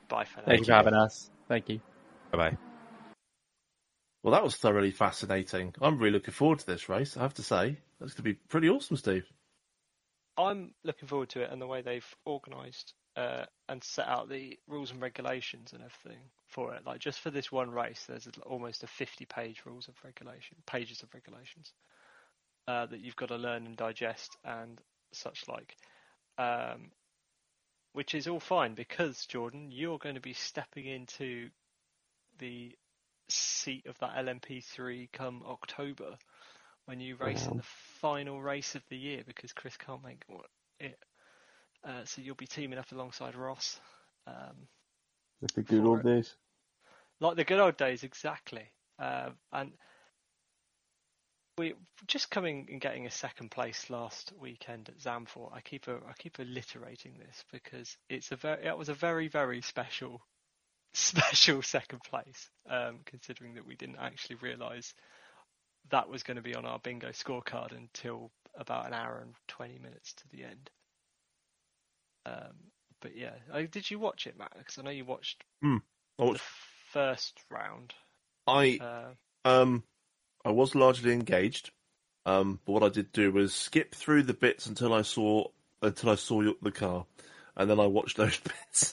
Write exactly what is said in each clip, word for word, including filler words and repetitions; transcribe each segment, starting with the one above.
Bye for now. Thank you for having us. Thank you. Bye-bye. Well, that was thoroughly fascinating. I'm really looking forward to this race, I have to say. That's going to be pretty awesome, Steve. I'm looking forward to it and the way they've organised uh, and set out the rules and regulations and everything for it. Like, just for this one race, there's almost a fifty-page rules of regulation, pages of regulations uh, that you've got to learn and digest and such like. Um, which is all fine because, Jordan, you're going to be stepping into the seat of that L M P three come October when you race wow. in the final race of the year because Chris can't make it. Uh, so you'll be teaming up alongside Ross. Um, like the good old it. days. Like the good old days, exactly. Uh, and we just coming and getting a second place last weekend at Zandvoort. I keep a, I keep alliterating this because it's a very, it was a very, very special special second place, um, considering that we didn't actually realise that was going to be on our bingo scorecard until about an hour and twenty minutes to the end. Um, but yeah, oh, did you watch it, Matt? Because I know you watched mm, I watched... the first round. I uh, um I was largely engaged, um, but what I did do was skip through the bits until I saw until I saw the car, and then I watched those bits.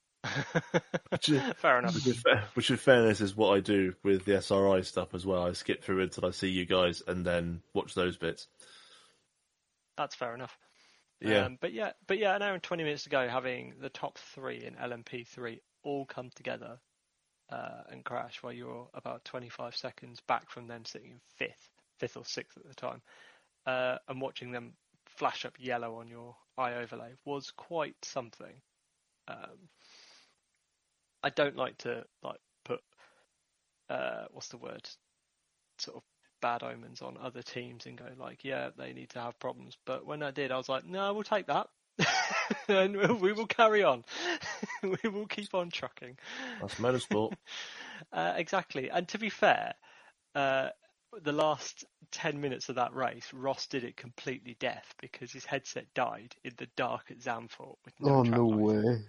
which is, Fair enough. Which, is, which, in fairness, is what I do with the S R I stuff as well. I skip through until I see you guys, and then watch those bits. That's fair enough. Yeah, um, but yeah, but yeah, an hour and twenty minutes to go, having the top three in L M P three all come together uh, and crash while you're about twenty-five seconds back from them sitting in fifth, fifth or sixth at the time, uh, and watching them flash up yellow on your eye overlay was quite something. Um, I don't like to like put uh, what's the word, sort of bad omens on other teams and go like, yeah, they need to have problems. But when I did, I was like, no, we'll take that, and we will carry on. We will keep on trucking. That's motorsport. uh, exactly. And to be fair, uh, the last ten minutes of that race, Ross did it completely deaf because his headset died in the dark at Zandvoort. With no oh track no lights. way.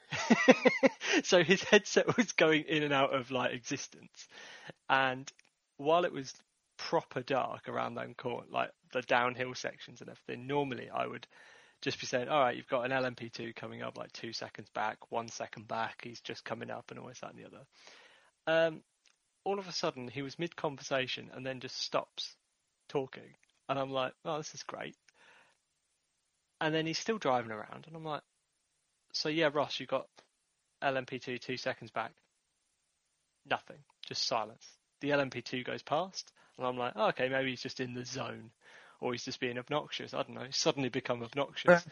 So his headset was going in and out of like existence, and while it was proper dark around them corner, like the downhill sections and everything, normally I would just be saying, all right, you've got an L M P two coming up like two seconds back, one second back, he's just coming up and all this, that and the other. Um, all of a sudden he was mid conversation and then just stops talking, and I'm like, oh, this is great. And then he's still driving around, and I'm like, so yeah, Ross, you got L M P two two seconds back. Nothing, just silence. The L M P two goes past, and I'm like, oh, okay, maybe he's just in the zone, or he's just being obnoxious. I don't know. He's suddenly become obnoxious.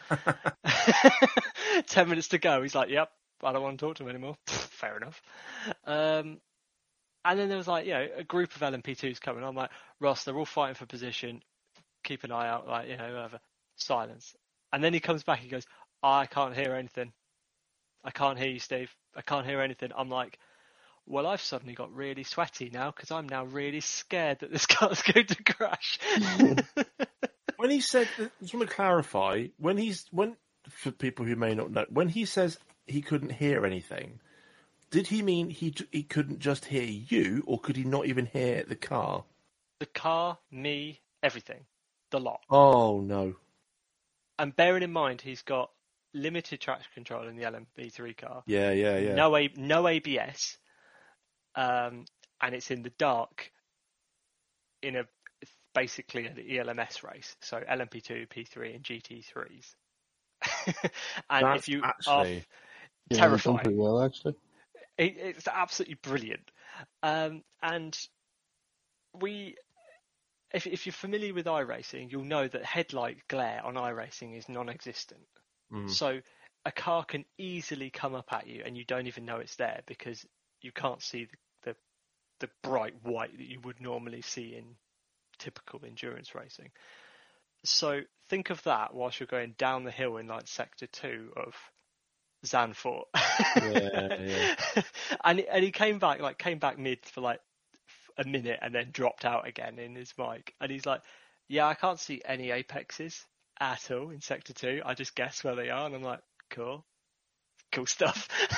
Ten minutes to go. He's like, yep, I don't want to talk to him anymore. Fair enough. Um, and then there was like, you know, a group of L M P twos coming. I'm like, Ross, they're all fighting for position. Keep an eye out, like, you know, whatever. Silence. And then he comes back. He goes, I can't hear anything. I can't hear you, Steve. I can't hear anything. I'm like, well, I've suddenly got really sweaty now because I'm now really scared that this car's going to crash. When he said, I just want to clarify, when he's, when, for people who may not know, when he says he couldn't hear anything, did he mean he he couldn't just hear you, or could he not even hear the car? The car, me, everything. The lot. Oh, no. And bearing in mind, he's got limited traction control in the L M P three car. Yeah, yeah, yeah. No, a, no A B S. Um, and it's in the dark in a basically an E L M S race. So L M P two, P three, and G T threes. And That's if you actually... are Yeah, terrifying. done pretty well, actually. It, it's absolutely brilliant. Um, and we... If, if you're familiar with iRacing, you'll know that headlight glare on iRacing is non-existent. Mm. So a car can easily come up at you and you don't even know it's there because you can't see the, the, the bright white that you would normally see in typical endurance racing. So think of that whilst you're going down the hill in like sector two of Zandvoort. Yeah, yeah. and, and he came back, like came back mid for like a minute and then dropped out again in his mic, and he's like, yeah, I can't see any apexes at all in sector two, I just guess where they are. And I'm like, cool cool stuff.